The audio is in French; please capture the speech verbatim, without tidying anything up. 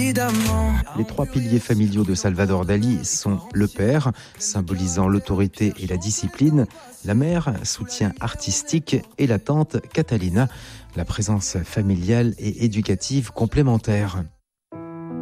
évidemment. Les trois piliers familiaux de Salvador Dali sont le père, symbolisant l'autorité et la discipline, la mère, soutien artistique, et la tante, Catalina, la présence familiale et éducative complémentaire.